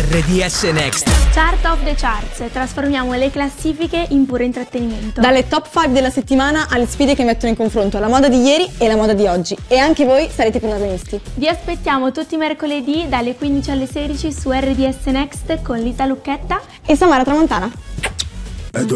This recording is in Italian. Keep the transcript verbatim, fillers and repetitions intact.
R D S Next. Chart of the Charts, trasformiamo le classifiche in puro intrattenimento. Dalle top cinque della settimana alle sfide che mettono in confronto la moda di ieri e la moda di oggi. E anche voi sarete protagonisti. Vi aspettiamo tutti i mercoledì dalle quindici alle sedici su R D S Next con Lisa Lucchetta e Samara Tramontana.